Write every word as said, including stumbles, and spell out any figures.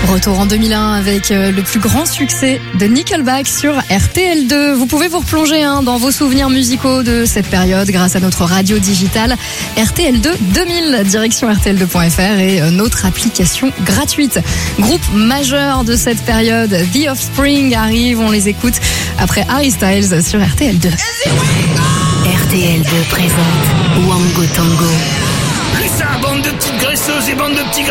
Retour en deux mille un avec le plus grand succès de Nickelback sur R T L deux. Vous pouvez vous replonger hein, dans vos souvenirs musicaux de cette période grâce à notre radio digitale R T L deux deux mille, direction R T L deux point F R et notre application gratuite. Groupe majeur de cette période, The Offspring arrive, on les écoute après Harry Styles sur R T L deux. R T L deux présente Wango Tango. Et ça, bande de petites graisseuses et bande de petits